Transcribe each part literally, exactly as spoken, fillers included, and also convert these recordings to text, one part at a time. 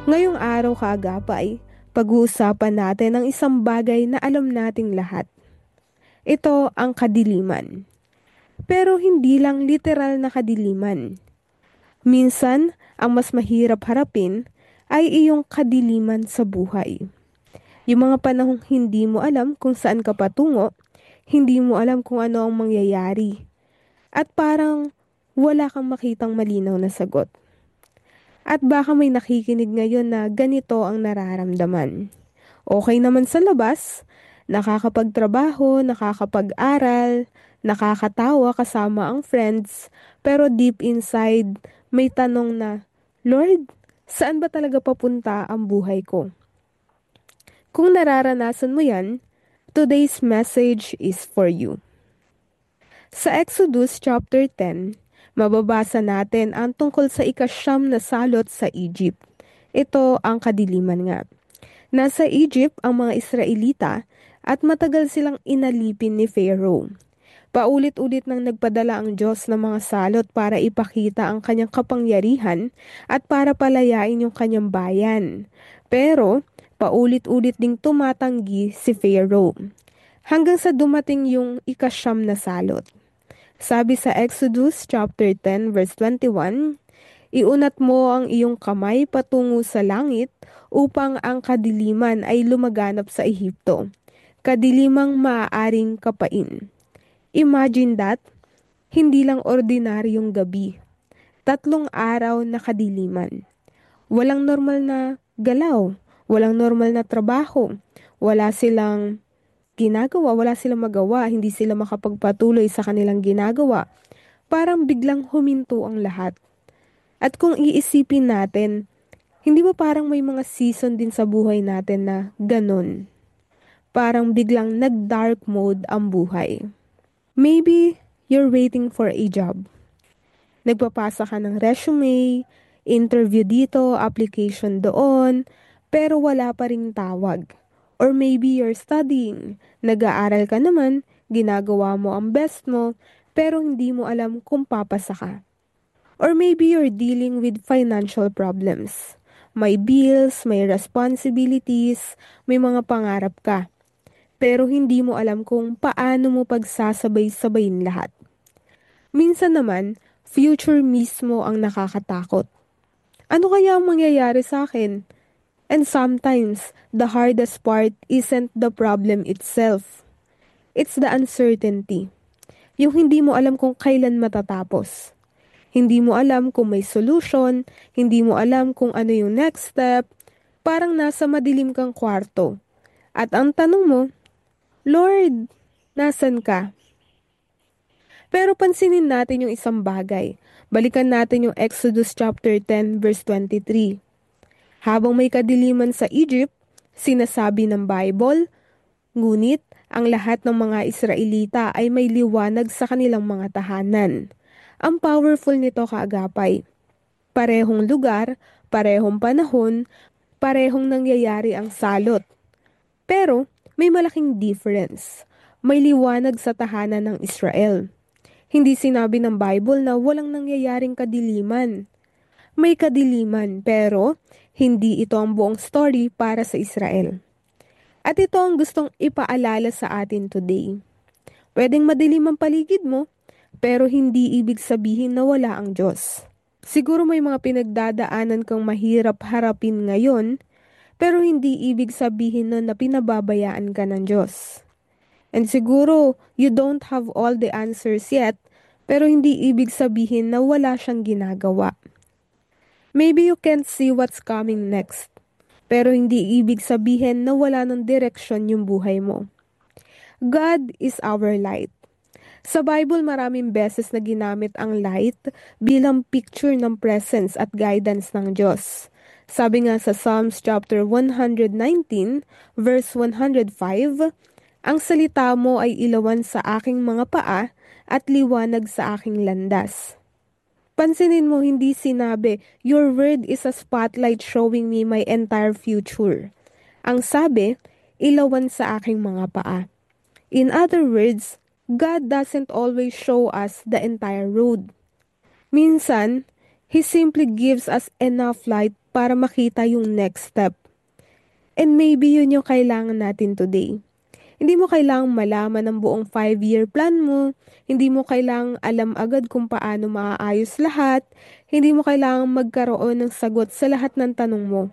Ngayong araw kaagapay, pag-uusapan natin ang isang bagay na alam nating lahat. Ito ang kadiliman. Pero hindi lang literal na kadiliman. Minsan, ang mas mahirap harapin ay iyong kadiliman sa buhay. Yung mga panahong hindi mo alam kung saan ka patungo, hindi mo alam kung ano ang mangyayari. At parang wala kang makitang malinaw na sagot. At baka may nakikinig ngayon na ganito ang nararamdaman. Okay naman sa labas, nakakapagtrabaho, nakakapag-aral, nakakatawa kasama ang friends, pero deep inside, may tanong na, Lord, saan ba talaga papunta ang buhay ko? Kung nararanasan mo yan, today's message is for you. Sa Exodus chapter ten, mababasa natin ang tungkol sa ikasyam na salot sa Egypt. Ito ang kadiliman nga. Nasa Egypt ang mga Israelita at matagal silang inalipin ni Pharaoh. Paulit-ulit nang nagpadala ang Diyos ng mga salot para ipakita ang kanyang kapangyarihan at para palayain yung kanyang bayan. Pero paulit-ulit ding tumatanggi si Pharaoh. Hanggang sa dumating yung ikasyam na salot. Sabi sa Exodus chapter ten verse twenty-one, iunat mo ang iyong kamay patungo sa langit upang ang kadiliman ay lumaganap sa Ehipto. Kadilimang maaaring kapain. Imagine that, hindi lang ordinaryong gabi. Tatlong araw na kadiliman. Walang normal na galaw, walang normal na trabaho, wala silang ginagawa, wala silang magawa, hindi sila makapagpatuloy sa kanilang ginagawa. Parang biglang huminto ang lahat. At kung iisipin natin, hindi ba parang may mga season din sa buhay natin na ganun? Parang biglang nag-dark mode ang buhay. Maybe you're waiting for a job. Nagpapasa ka ng resume, interview dito, application doon, pero wala pa ring tawag. Or maybe you're studying. Nag-aaral ka naman, ginagawa mo ang best mo, pero hindi mo alam kung papasa ka. Or maybe you're dealing with financial problems. May bills, may responsibilities, may mga pangarap ka. Pero hindi mo alam kung paano mo pagsasabay-sabayin lahat. Minsan naman, future mismo ang nakakatakot. Ano kaya ang mangyayari sa akin? And sometimes, the hardest part isn't the problem itself. It's the uncertainty. Yung hindi mo alam kung kailan matatapos. Hindi mo alam kung may solution, hindi mo alam kung ano yung next step. Parang nasa madilim kang kwarto. At ang tanong mo, Lord, nasan ka? Pero pansinin natin yung isang bagay. Balikan natin yung Exodus chapter ten verse twenty-three. Habang may kadiliman sa Egypt, sinasabi ng Bible, ngunit ang lahat ng mga Israelita ay may liwanag sa kanilang mga tahanan. Ang powerful nito kaagapay. Parehong lugar, parehong panahon, parehong nangyayari ang salot. Pero may malaking difference. May liwanag sa tahanan ng Israel. Hindi sinabi ng Bible na walang nangyayaring kadiliman. May kadiliman pero hindi ito ang buong story para sa Israel. At ito ang gustong ipaalala sa atin today. Pwedeng madilim ang paligid mo, pero hindi ibig sabihin na wala ang Diyos. Siguro may mga pinagdadaanan kang mahirap harapin ngayon, pero hindi ibig sabihin nun na pinababayaan ka ng Diyos. And siguro, you don't have all the answers yet, pero hindi ibig sabihin na wala siyang ginagawa. Maybe you can't see what's coming next, pero hindi ibig sabihin na wala ng direksyon yung buhay mo. God is our light. Sa Bible maraming beses na ginamit ang light bilang picture ng presence at guidance ng Diyos. Sabi nga sa Psalms chapter one nineteen verse one oh five, ang salita mo ay ilawan sa aking mga paa at liwanag sa aking landas. Pansinin mo, hindi sinabi, your word is a spotlight showing me my entire future. Ang sabi, ilawan sa aking mga paa. In other words, God doesn't always show us the entire road. Minsan, He simply gives us enough light para makita yung next step. And maybe yun yung kailangan natin today. Hindi mo kailangang malaman ang buong five-year plan mo. Hindi mo kailangang alam agad kung paano maaayos lahat. Hindi mo kailangang magkaroon ng sagot sa lahat ng tanong mo.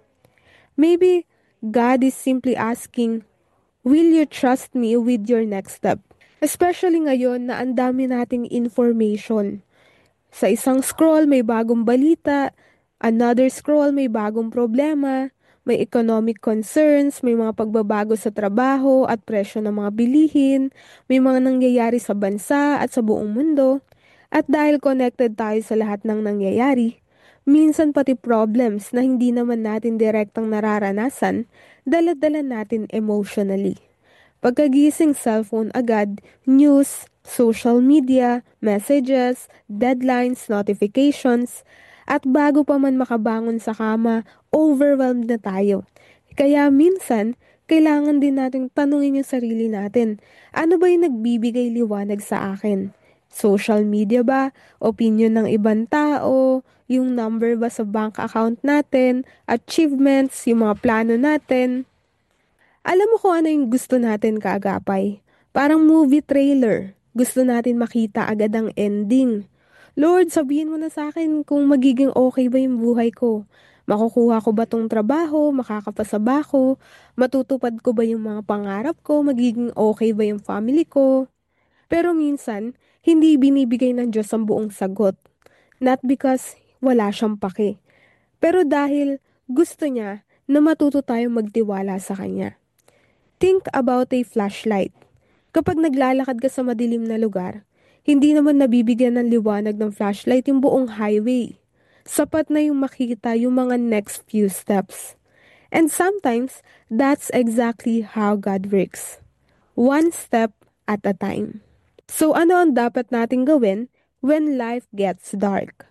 Maybe God is simply asking, will you trust me with your next step? Especially ngayon na ang dami nating information. Sa isang scroll may bagong balita, another scroll may bagong problema, may economic concerns, may mga pagbabago sa trabaho at presyo ng mga bilihin, may mga nangyayari sa bansa at sa buong mundo. At dahil connected tayo sa lahat ng nangyayari, minsan pati problems na hindi naman natin direktang nararanasan, dala-dala natin emotionally. Pagkagising cellphone agad, news, social media, messages, deadlines, notifications, at bago pa man makabangon sa kama, overwhelmed na tayo. Kaya minsan, kailangan din nating tanungin yung sarili natin, ano ba yung nagbibigay liwanag sa akin? Social media ba? Opinion ng ibang tao? Yung number ba sa bank account natin? Achievements? Yung mga plano natin? Alam mo kung ano yung gusto natin kaagapay? Parang movie trailer. Gusto natin makita agad ang ending. Lord, sabihin mo na sa akin kung magiging okay ba yung buhay ko. Makukuha ko ba tong trabaho? Makakapasa ba ako? Matutupad ko ba yung mga pangarap ko? Magiging okay ba yung family ko? Pero minsan, hindi binibigay ng Diyos ang buong sagot. Not because wala siyang pake. Pero dahil gusto niya na matuto tayong magtiwala sa Kanya. Think about a flashlight. Kapag naglalakad ka sa madilim na lugar, hindi naman nabibigyan ng liwanag ng flashlight yung buong highway. Sapat na yung makita yung mga next few steps. And sometimes, that's exactly how God works. One step at a time. So ano ang dapat nating gawin when life gets dark?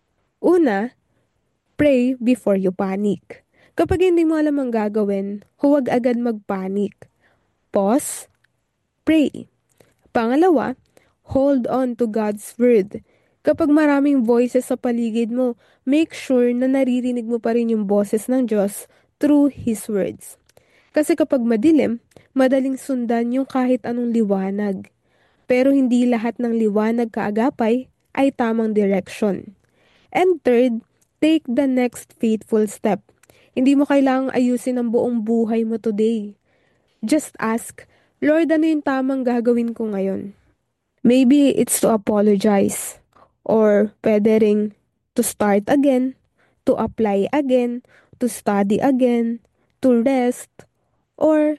Una, pray before you panic. Kapag hindi mo alam ang gagawin, huwag agad magpanik. Pause, pray. Pangalawa, hold on to God's word. Kapag maraming voices sa paligid mo, make sure na naririnig mo pa rin yung boses ng Diyos through His words. Kasi kapag madilim, madaling sundan yung kahit anong liwanag. Pero hindi lahat ng liwanag kaagapay ay tamang direction. And third, take the next faithful step. Hindi mo kailangang ayusin ang buong buhay mo today. Just ask, Lord, ano yung tamang gagawin ko ngayon? Maybe it's to apologize. Or pwede ring to start again, to apply again, to study again, to rest, or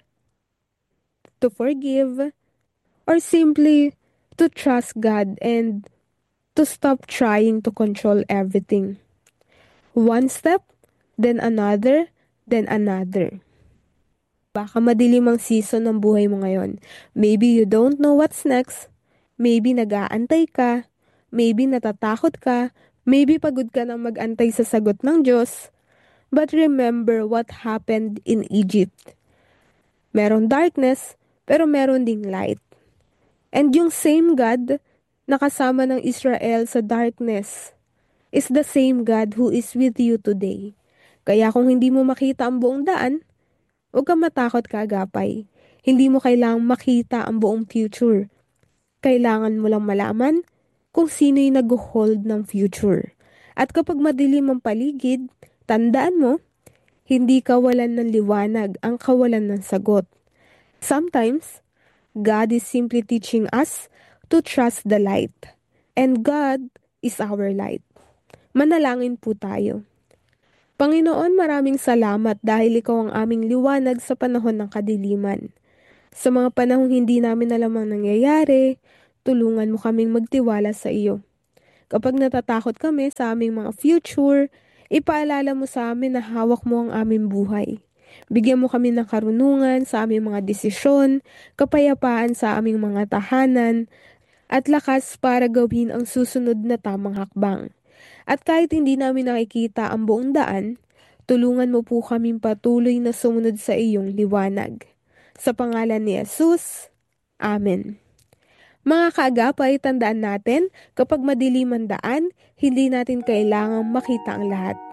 to forgive, or simply to trust God and to stop trying to control everything. One step, then another, then another. Baka madilim ang season ng buhay mo ngayon. Maybe you don't know what's next. Maybe nag-aantay ka. Maybe natatakot ka. Maybe pagod ka nang mag-antay sa sagot ng Diyos. But remember what happened in Egypt. Merong darkness, pero meron ding light. And yung same God na kasama ng Israel sa darkness is the same God who is with you today. Kaya kung hindi mo makita ang buong daan, huwag kang matakot kaagapay. Hindi mo kailangang makita ang buong future. Kailangan mo lang malaman kung sino yung nag-hold ng future. At kapag madilim ang paligid, tandaan mo, hindi kawalan ng liwanag ang kawalan ng sagot. Sometimes, God is simply teaching us to trust the light. And God is our light. Manalangin po tayo. Panginoon, maraming salamat dahil Ikaw ang aming liwanag sa panahon ng kadiliman. Sa mga panahong hindi namin alam ang nangyayari, tulungan mo kaming magtiwala sa iyo. Kapag natatakot kami sa aming mga future, ipaalala mo sa amin na hawak mo ang aming buhay. Bigyan mo kami ng karunungan sa aming mga desisyon, kapayapaan sa aming mga tahanan, at lakas para gawin ang susunod na tamang hakbang. At kahit hindi namin nakikita ang buong daan, tulungan mo po kaming patuloy na sumunod sa iyong liwanag. Sa pangalan ni Jesus, Amen. Mga kaagapay, tandaan natin, kapag madilim ang daan, hindi natin kailangang makita ang lahat.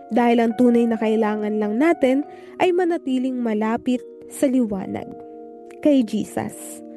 dahil ang tunay na kailangan lang natin ay manatiling malapit sa liwanag, kay Jesus.